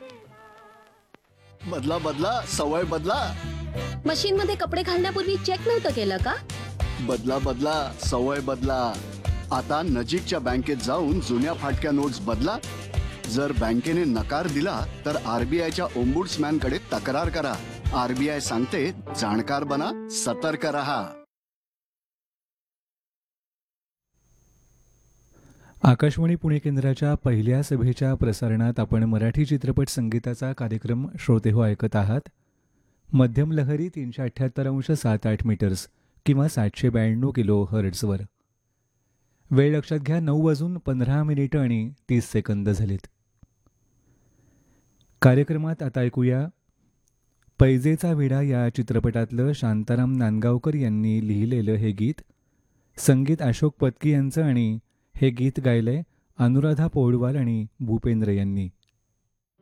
बदला बदला, सवय बदला. मशीन मध्ये कपडे घालण्यापूर्वी चेक नव्हतं केलं का? बदला बदला, सवय बदला. आता नजीकच्या बँकेत जाऊन जुन्या फाटक्या नोट्स बदला. जर बँकेने नकार दिला तर आरबीआयच्या ओम्बुड्समॅन कडे तक्रार करा. आरबीआय सांगते, जाणकार बना, सतर्क रहा. आकाशवाणी पुणे केंद्राच्या पहिल्या सभेच्या प्रसारणात आपण मराठी चित्रपट संगीताचा कार्यक्रम श्रोतेहो ऐकत आहात. मध्यम लहरी 378.78 मीटर्स किंवा 792 किलो हर्ट्झवर. वेळ लक्षात घ्या, 9:15 आणि 30 सेकंद झालेत. कार्यक्रमात आता ऐकूया पैजेचा विडा या चित्रपटातलं शांताराम नांदगावकर यांनी लिहिलेलं हे गीत. संगीत अशोक पत्की यांचं आणि हे गीत गायलंय अनुराधा पौडवाल आणि भूपेंद्र यांनी.